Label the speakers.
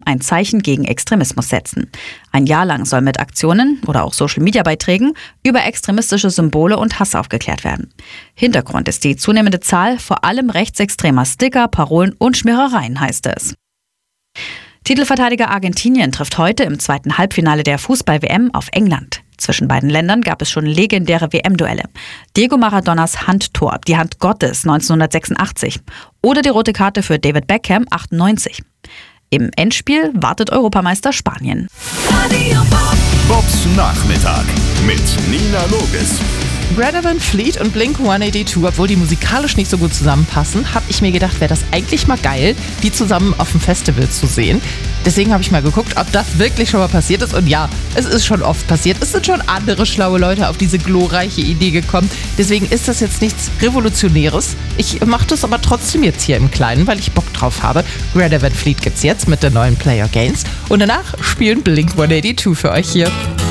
Speaker 1: ein Zeichen gegen Extremismus setzen. Ein Jahr lang soll mit Aktionen oder auch Social-Media-Beiträgen über extremistische Symbole und Hass aufgeklärt werden. Hintergrund ist die zunehmende Zahl vor allem rechtsextremer Sticker, Parolen und Schmierereien, heißt es. Titelverteidiger Argentinien trifft heute im zweiten Halbfinale der Fußball-WM auf England. Zwischen beiden Ländern gab es schon legendäre WM-Duelle. Diego Maradonas Handtor, die Hand Gottes 1986 oder die rote Karte für David Beckham 98. Im Endspiel wartet Europameister Spanien.
Speaker 2: Bobs Nachmittag mit Nina Loges.
Speaker 3: Greta Van Fleet und Blink-182, obwohl die musikalisch nicht so gut zusammenpassen, habe ich mir gedacht, wäre das eigentlich mal geil, die zusammen auf dem Festival zu sehen. Deswegen habe ich mal geguckt, ob das wirklich schon mal passiert ist. Und ja, es ist schon oft passiert. Es sind schon andere schlaue Leute auf diese glorreiche Idee gekommen. Deswegen ist das jetzt nichts Revolutionäres. Ich mache das aber trotzdem jetzt hier im Kleinen, weil ich Bock drauf habe. Greta Van Fleet gibt's jetzt mit der neuen Player Gains. Und danach spielen Blink-182 für euch hier.